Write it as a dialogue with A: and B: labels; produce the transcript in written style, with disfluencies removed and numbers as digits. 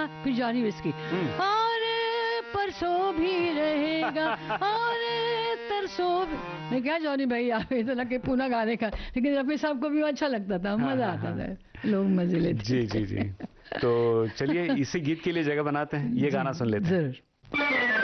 A: फिर Johnny whisky, और परसों भी रहेगा, और तरसों भी। मैं क्या जॉनी भाई आप तो लगे पूना गाने का, लेकिन रफी साहब को भी अच्छा लगता था, मजा आता था, लोग मजे लेते
B: जी जी जी। तो चलिए इसी गीत के लिए जगह बनाते हैं, ये गाना सुन लेते हैं।
A: जरूर।